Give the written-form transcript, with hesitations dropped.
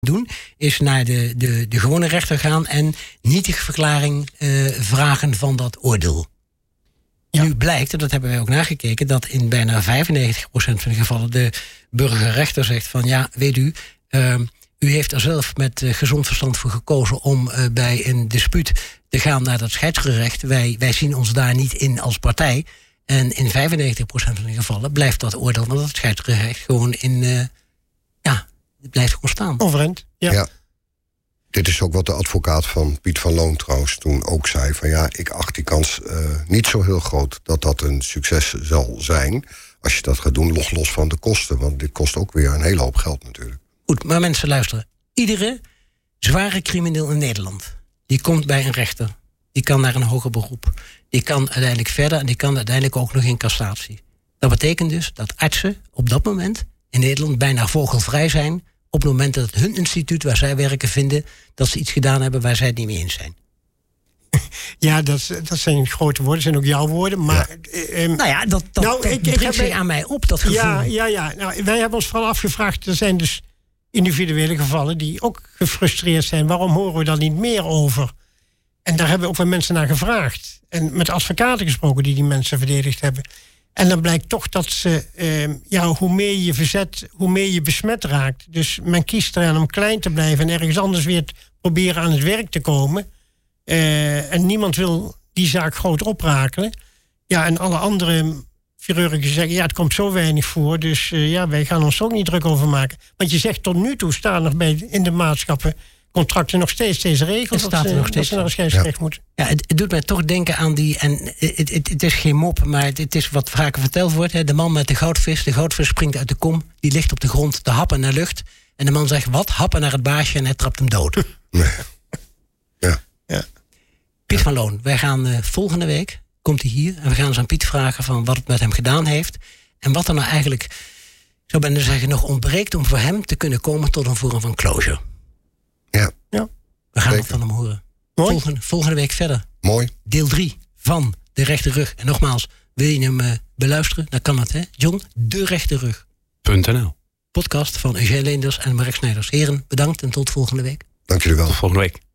doen, is naar de gewone rechter gaan en nietige verklaring vragen van dat oordeel. Ja. Nu blijkt, en dat hebben wij ook nagekeken, dat in bijna 95% van de gevallen de burgerrechter zegt van ja, weet u, u heeft er zelf met gezond verstand voor gekozen om bij een dispuut te gaan naar dat scheidsgerecht. Wij zien ons daar niet in als partij. En in 95% van de gevallen blijft dat oordeel van dat scheidsgerecht gewoon het blijft gewoon staan. Overeind, ja. Dit is ook wat de advocaat van Piet van Loon trouwens toen ook zei. Van ja, ik acht die kans niet zo heel groot dat dat een succes zal zijn. Als je dat gaat doen, los van de kosten. Want dit kost ook weer een hele hoop geld natuurlijk. Goed, maar mensen luisteren. Iedere zware crimineel in Nederland, die komt bij een rechter. Die kan naar een hoger beroep. Die kan uiteindelijk verder en die kan uiteindelijk ook nog in cassatie. Dat betekent dus dat artsen op dat moment in Nederland bijna vogelvrij zijn op het moment dat hun instituut waar zij werken vinden dat ze iets gedaan hebben waar zij het niet mee eens zijn. Ja, dat zijn grote woorden, dat zijn ook jouw woorden. Maar, dat brengt zich aan mij op, dat gevoel. Ja. Nou, wij hebben ons vooral afgevraagd, er zijn dus individuele gevallen die ook gefrustreerd zijn. Waarom horen we daar niet meer over? En daar hebben we ook wel mensen naar gevraagd. En met advocaten gesproken die mensen verdedigd hebben. En dan blijkt toch dat ze, hoe meer je verzet, hoe meer je besmet raakt. Dus men kiest eraan om klein te blijven en ergens anders weer proberen aan het werk te komen. En niemand wil die zaak groot oprakelen. Ja, en alle andere chirurgen zeggen, ja, het komt zo weinig voor. Dus wij gaan ons ook niet druk over maken. Want je zegt tot nu toe staan nog in de maatschappen contracten nog steeds deze regels. Dat ze naar een scheidsrecht moeten. Ja, het doet mij toch denken aan die, en het is geen mop, maar het is wat vaker verteld wordt. Hè. De man met de goudvis springt uit de kom, die ligt op de grond te happen naar lucht. En de man zegt, wat? Happen naar het baasje en hij trapt hem dood. Ja. Piet van Loon, wij gaan volgende week, komt hij hier, en we gaan eens aan Piet vragen van wat het met hem gedaan heeft. En wat er nou eigenlijk, zou bijna zeggen, nog ontbreekt om voor hem te kunnen komen tot een vorm van closure. Ja. We gaan het van hem horen. Volgende week verder. Mooi. Deel 3 van De Rechte Rug. En nogmaals, wil je hem beluisteren? Dan kan het, hè? John, derechterug.nl. Podcast van Eugène Leenders en Marek Snijders. Heren, bedankt en tot volgende week. Dank jullie wel. Tot volgende week.